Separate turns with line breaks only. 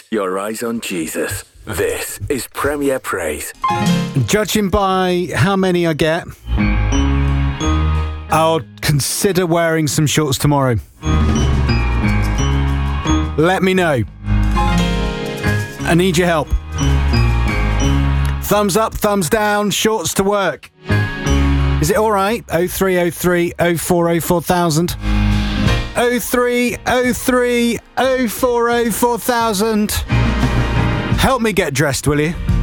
your eyes on Jesus. This is Premier Praise.
Judging by how many I get, I'll consider wearing some shorts tomorrow. Let me know. I need your help. Thumbs up, thumbs down, shorts to work. Is it all right? 0303 040 4000. 0303 040 4000. Help me get dressed, will you?